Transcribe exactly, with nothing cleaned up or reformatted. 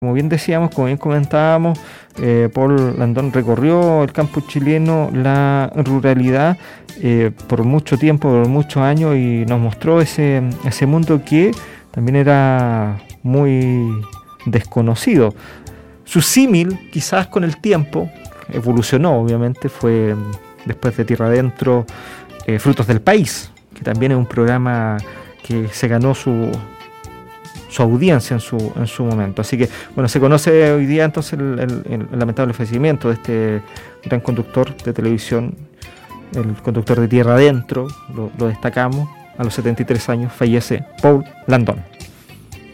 Como bien decíamos, como bien comentábamos, eh, Paul Landón recorrió el campo chileno, la ruralidad, eh, por mucho tiempo, por muchos años, y nos mostró ese, ese mundo que también era muy desconocido. Su símil, quizás con el tiempo, evolucionó, obviamente, fue después de Tierra Adentro, eh, Frutos del País, que también es un programa que se ganó su... su audiencia en su en su momento. Así que, bueno, se conoce hoy día entonces el, el, el lamentable fallecimiento de este gran conductor de televisión, el conductor de Tierra Adentro, lo, lo destacamos, a los setenta y tres años fallece Paul Landón.